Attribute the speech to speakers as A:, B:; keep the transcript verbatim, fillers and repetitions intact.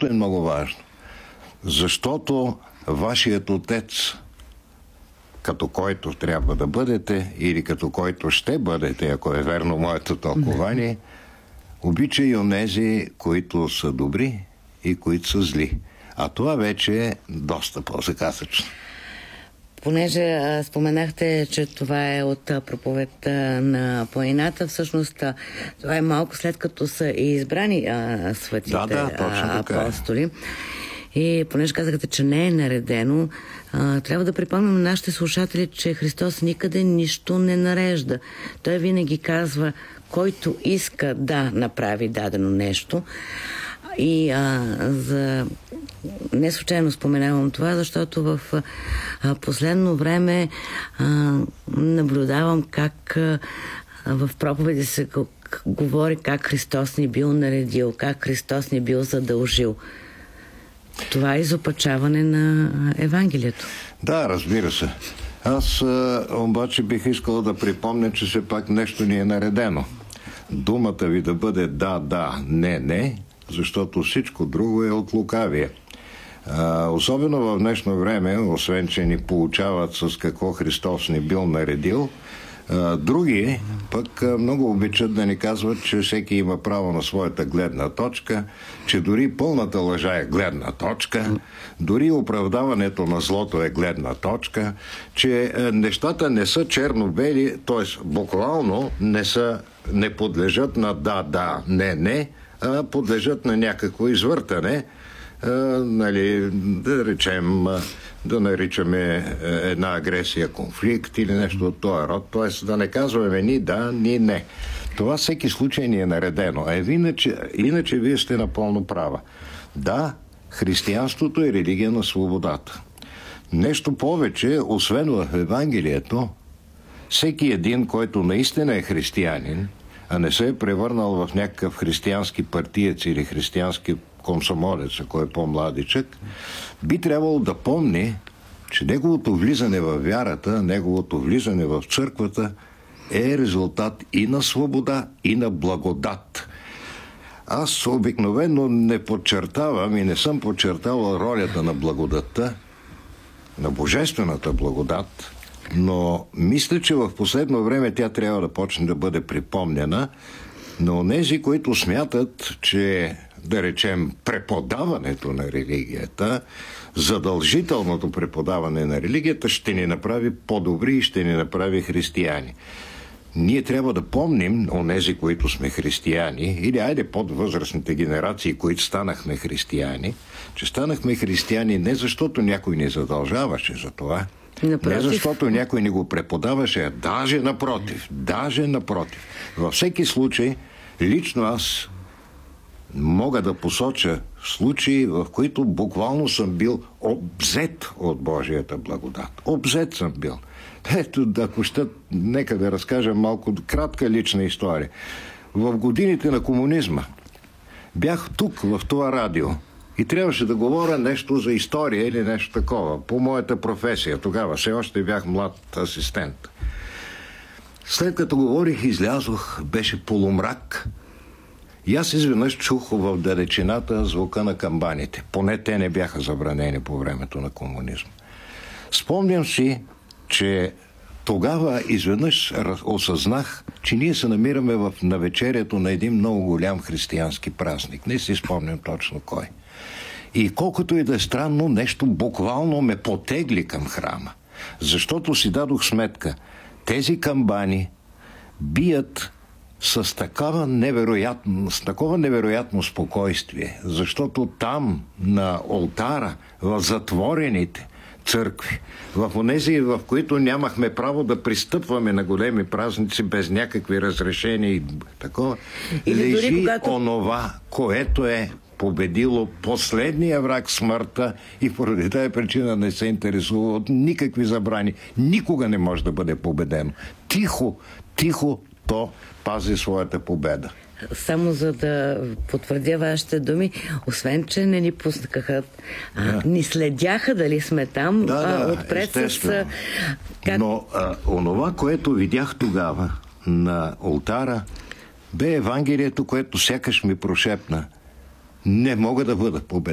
A: също е много важно. Защото вашият отец, като който трябва да бъдете, или като който ще бъдете, ако е верно моето тълкование, обича и онези, които са добри и които са зли. А това вече е доста по-заказъчно.
B: Понеже а, споменахте, че това е от а, проповедта на планината, всъщност а, това е малко след като са и избрани а, светите
A: да, да, точно
B: апостоли. И понеже казахте, че не е наредено, а, трябва да припомним на нашите слушатели, че Христос никъде нищо не нарежда. Той винаги казва, който иска да направи дадено нещо. И а, за... не случайно споменавам това, защото в а, последно време а, наблюдавам как а, в проповеди се говори как Христос ни бил наредил, как Христос ни бил задължил. Това е изопачаване на Евангелието.
A: Да, разбира се. Аз а, обаче бих искал да припомня, че все пак нещо ни е наредено. Думата ви да бъде да, да, не, не, защото всичко друго е от лукавие. А, особено в днешно време, освен че ни получават с какво Христос ни бил наредил, а, други пък а, много обичат да ни казват, че всеки има право на своята гледна точка, че дори пълната лъжа е гледна точка, дори оправдаването на злото е гледна точка, че а, нещата не са черно-бели, т.е. буквално не са, не подлежат на да, да, не, не, а подлежат на някакво извъртане, а, нали, да речем, да наричаме една агресия конфликт или нещо от този род, т.е. да не казваме ни да, ни не. Това всеки случай ни е наредено. А иначе, иначе вие сте напълно права. Да, християнството е религия на свободата. Нещо повече, освен в Евангелието, всеки един, който наистина е християнин, а не се е превърнал в някакъв християнски партиец или християнски комсомолец, ако е по-младичък, би трябвало да помни, че неговото влизане в вярата, неговото влизане в църквата е резултат и на свобода, и на благодат. Аз обикновено не подчертавам и не съм подчертавал ролята на благодатта, на божествената благодат, но мисля, че в последно време тя трябва да почне да бъде припомнена, но онези, които смятат, че, да речем, преподаването на религията, задължителното преподаване на религията ще ни направи по-добри и ще ни направи християни. Ние трябва да помним онези, които сме християни, или айде по-възрастните генерации, които станахме християни, че станахме християни не защото някой ни задължаваше за това, напротив. Не защото някой ни го преподаваше, а даже напротив. Даже напротив. Във всеки случай, лично аз мога да посоча случаи, в които буквално съм бил обзет от Божията благодат. Обзет съм бил. Ето, ако ще, нека да разкажа малко кратка лична история. В годините на комунизма бях тук, в това радио, и трябваше да говоря нещо за история или нещо такова, по моята професия. Тогава все още бях млад асистент. След като говорих, излязох, беше полумрак. И аз изведнъж чух в далечината звука на камбаните. Поне те не бяха забранени по времето на комунизма. Спомням си, че тогава изведнъж осъзнах, че ние се намираме в навечерието на един много голям християнски празник. Не си спомням точно кой. И колкото и да е странно, нещо буквално ме потегли към храма. Защото си дадох сметка, тези камбани бият с такава невероятно, с такова невероятно спокойствие, защото там, на олтара, в затворените църкви, в онези, в които нямахме право да пристъпваме на големи празници без някакви разрешения и такова,
B: или
A: лежи
B: дори когато...
A: онова, което е победило последния враг, смъртта, и поради тази причина не се интересува от никакви забрани. Никога не може да бъде победено. Тихо, тихо то пази своята победа.
B: Само за да потвърдя вашите думи, освен, че не ни пускаха, да. ни следяха дали сме там,
A: да,
B: а,
A: да,
B: отпред
A: естествено.
B: с... Как...
A: Но а, онова, което видях тогава на олтара, бе Евангелието, което сякаш ми прошепна: не мога да бъда победен.